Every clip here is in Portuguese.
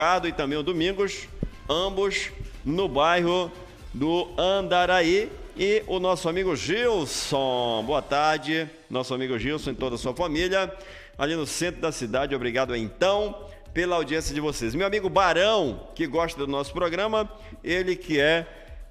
Ricardo e também o Domingos, ambos no bairro do Andaraí. E o nosso amigo Gilson, boa tarde, nosso amigo Gilson e toda a sua família, ali no centro da cidade. Obrigado então pela audiência de vocês. Meu amigo Barão, que gosta do nosso programa, ele que é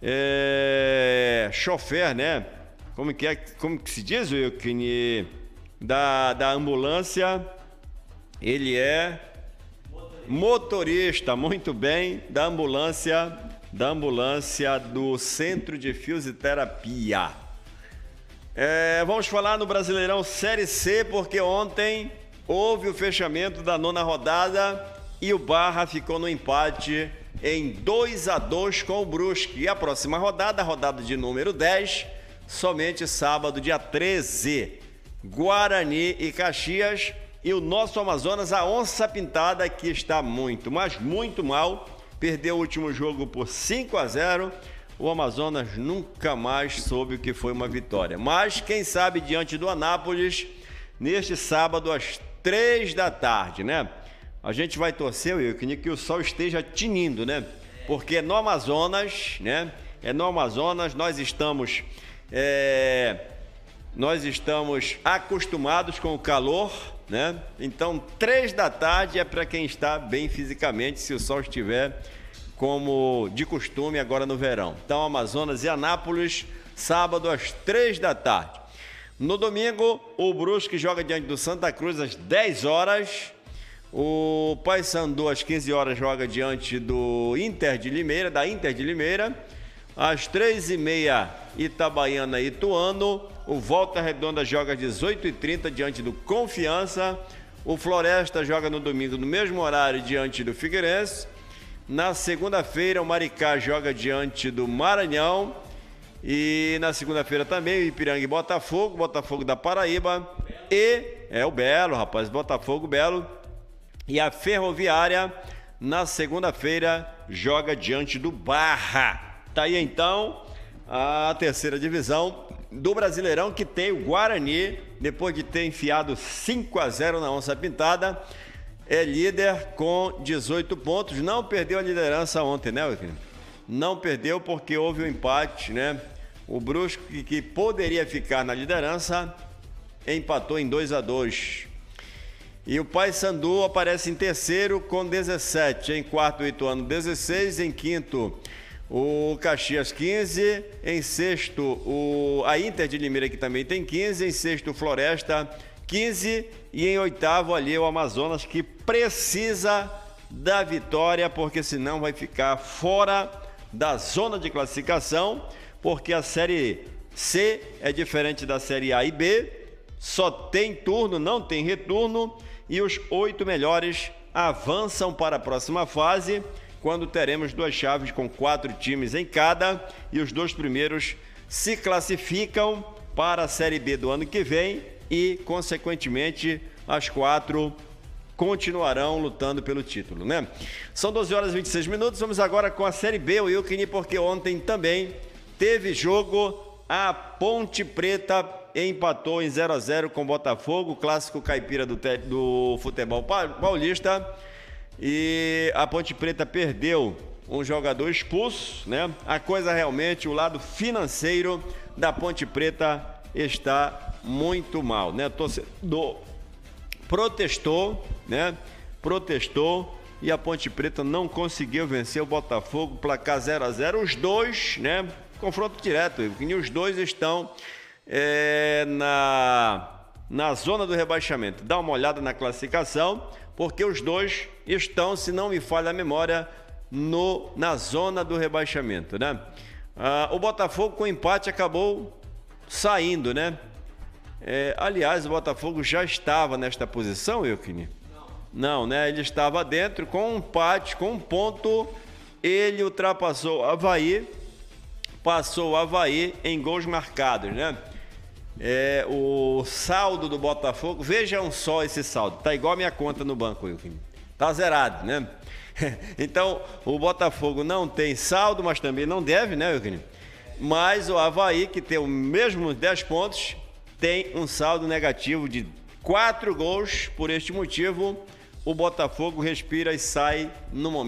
chofer, né? Como que se diz, Wilkin? Da ambulância, ele é motorista, muito bem, da ambulância do Centro de Fisioterapia. Vamos falar no Brasileirão Série C, porque ontem houve o fechamento da 9ª rodada e o Barra ficou no empate em 2-2 com o Brusque. E a próxima rodada, a rodada de número 10, somente sábado, dia 13, Guarani e Caxias. E o nosso Amazonas, a Onça Pintada, que está muito, mas muito mal, perdeu o último jogo por 5-0. O Amazonas nunca mais soube o que foi uma vitória. Mas quem sabe diante do Anápolis, neste sábado às 3 da tarde, né? A gente vai torcer, Wilkin, que o sol esteja tinindo, né? Porque no Amazonas, né? No Amazonas nós estamos acostumados com o calor, né? Então 3 da tarde é para quem está bem fisicamente, se o sol estiver como de costume agora no verão. Então Amazonas e Anápolis, sábado às 3 da tarde. No domingo, o Brusque joga diante do Santa Cruz às 10 horas. O Paysandu às 15 horas joga diante do Inter de Limeira, da Inter de Limeira. Às 3h30, Itabaiana e Ituano. O Volta Redonda joga às 18h30 diante do Confiança. O Floresta joga no domingo no mesmo horário diante do Figueirense. Na segunda-feira, o Maricá joga diante do Maranhão. E na segunda-feira também o Ipiranga e Botafogo da Paraíba. E o Belo, rapaz, Botafogo, Belo. E a Ferroviária, na segunda-feira, joga diante do Barra. Tá aí então a terceira divisão do Brasileirão, que tem o Guarani, depois de ter enfiado 5-0 na Onça Pintada, é líder com 18 pontos. Não perdeu a liderança ontem, né, Wilkin? Não perdeu porque houve um empate, né? O Brusque, que poderia ficar na liderança, empatou em 2-2. E o Paysandu aparece em terceiro com 17. Em quarto, o Ituano, 16. Em quinto, o Caxias, 15. Em sexto, a Inter de Limeira, que também tem 15. Em sexto, o Floresta, 15. E em oitavo, ali, o Amazonas, que precisa da vitória, porque senão vai ficar fora da zona de classificação, porque a Série C é diferente da Série A e B, só tem turno, não tem retorno, e os 8 melhores avançam para a próxima fase, quando teremos 2 chaves com 4 times em cada, e os 2 primeiros se classificam para a Série B do ano que vem e, consequentemente, as 4 continuarão lutando pelo título, né? São 12 horas e 26 minutos, vamos agora com a Série B, Wilkin, porque ontem também teve jogo. A Ponte Preta empatou em 0-0 com o Botafogo, clássico caipira do futebol paulista, e a Ponte Preta perdeu um jogador expulso, né? A coisa realmente, o lado financeiro da Ponte Preta está muito mal, né? O torcedor protestou, né? Protestou e a Ponte Preta não conseguiu vencer o Botafogo, placar 0-0. Os dois, né? Confronto direto, e os dois estão na zona do rebaixamento. Dá uma olhada na classificação, porque os dois estão, se não me falha a memória, na zona do rebaixamento, né? O Botafogo com empate acabou saindo, né? Aliás, o Botafogo já estava nesta posição, Wilkin? Não, né? Ele estava dentro com um empate, com um ponto. Ele ultrapassou o Avaí, passou o Avaí em gols marcados, né? O saldo do Botafogo, vejam só esse saldo, tá igual a minha conta no banco, Wilkin. Tá zerado, né? Então, o Botafogo não tem saldo, mas também não deve, né, Wilkin? Mas o Avaí, que tem o mesmo 10 pontos, tem um saldo negativo de 4 gols. Por este motivo, o Botafogo respira e sai no momento.